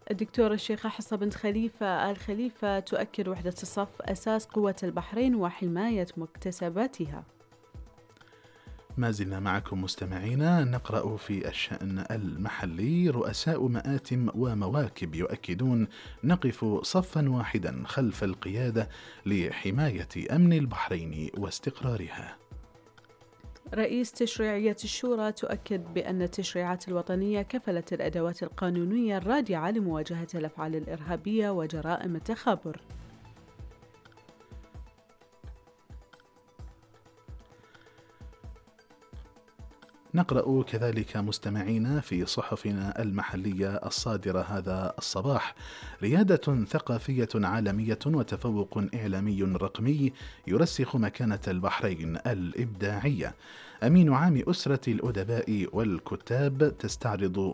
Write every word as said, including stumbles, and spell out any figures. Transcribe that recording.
الدكتورة الشيخة حصة بنت خليفة آل خليفة تؤكد وحدة الصف أساس قوة البحرين وحماية مكتسباتها. ما زلنا معكم مستمعينا نقرأ في الشأن المحلي. رؤساء مآتم ومواكب يؤكدون نقف صفا واحدا خلف القيادة لحماية أمن البحرين واستقرارها. رئيس تشريعية الشورى تؤكد بأن التشريعات الوطنية كفلت الأدوات القانونية الرادعة لمواجهة الأفعال الإرهابية وجرائم التخابر. نقرأ كذلك مستمعين في صحفنا المحلية الصادرة هذا الصباح: ريادة ثقافية عالمية وتفوق إعلامي رقمي يرسخ مكانة البحرين الإبداعية. أمين عام أسرة الأدباء والكتاب تستعرض